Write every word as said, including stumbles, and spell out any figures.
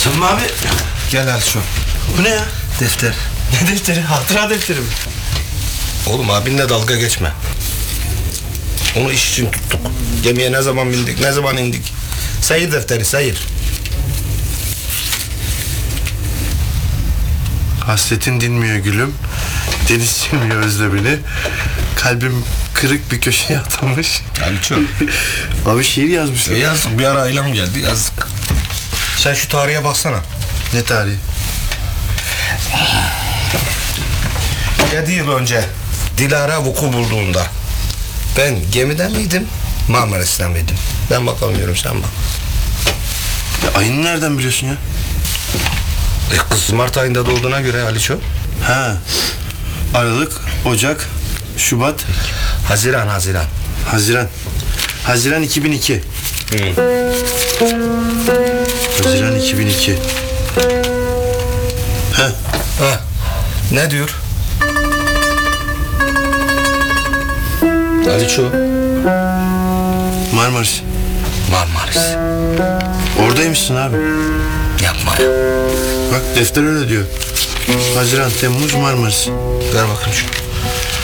Samimi abi. Gel al şu. Bu ne ya? Defter. Ne defteri? Hatıra defteri mi? Oğlum abinle dalga geçme. Onu iş için tuttuk. Gemiye ne zaman bindik, ne zaman indik. Sayır defteri, sayır. Hasretin dinmiyor gülüm. Deniz silmiyor özlemini. Kalbim kırık bir köşeye atılmış. Ali çok. Abi şiir yazmışsın. E yazdık, bir ara ailem geldi, yazdık. Sen şu tarihe baksana. Ne tarihi? Yedi yıl önce Dilara vuku bulduğunda ben gemide miydim, Marmaris'te miydim? Ben bakamıyorum, sen bak. Ya ayını nereden biliyorsun ya? E kız Mart ayında doğduğuna göre Aliço. Ha. Aralık, Ocak, Şubat, Haziran, Haziran. Haziran. Haziran iki bin iki. Hı. Haziran iki bin iki. Ha. Ha. Ne diyor? Aliço. Marmaris. Marmaris. Oradaymışsın abi. Yapma ya. Bak defter öyle diyor. Haziran, Temmuz, Marmaris. Ver bakayım şunu.